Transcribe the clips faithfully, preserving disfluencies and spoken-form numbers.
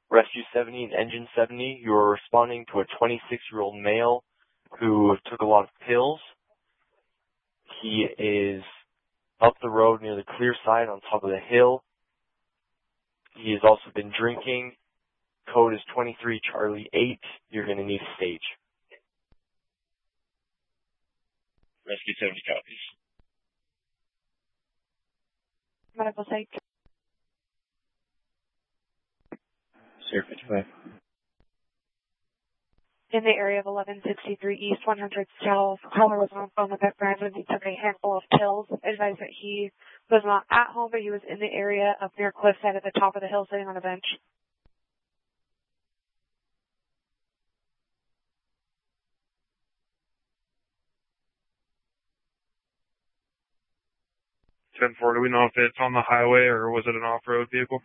Rescue seventy and Engine seventy, you are responding to a twenty-six-year-old male who took a lot of pills. He is up the road near the clear side on top of the hill. He has also been drinking. Code is twenty-three Charlie eight. You're going to need a stage. Rescue seventy copies. Medical site. Sierra fifty-five. In the area of eleven sixty-three East, one hundred South, caller was on the phone with that friend when he took a handful of pills. Advised that he was not at home, but he was in the area of near Cliffside at the top of the hill sitting on a bench. ten four, do we know if it's on the highway or was it an off-road vehicle?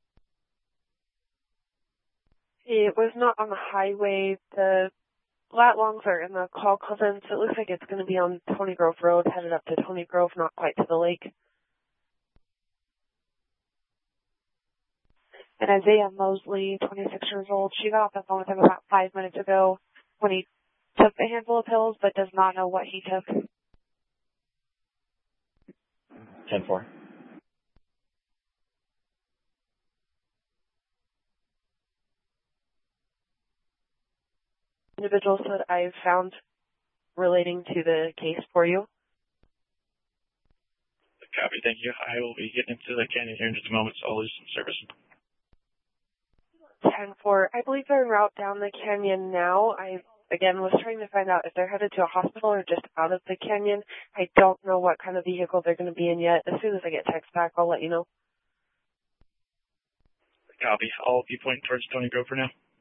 It was not on the highway. The lat longs are in the call cousins. It looks like it's going to be on Tony Grove Road, headed up to Tony Grove, not quite to the lake. And Isaiah Mosley, twenty-six years old, she got off the phone with him about five minutes ago when he took the handful of pills, but does not know what he took. ten four. Individuals that I've found relating to the case for you. Copy, thank you. I will be getting into the canyon here in just a moment, so I'll lose some service. ten four. I believe they're en route down the canyon now. I, again, was trying to find out if they're headed to a hospital or just out of the canyon. I don't know what kind of vehicle they're going to be in yet. As soon as I get text back, I'll let you know. Copy. I'll be pointing towards Tony Grove for now.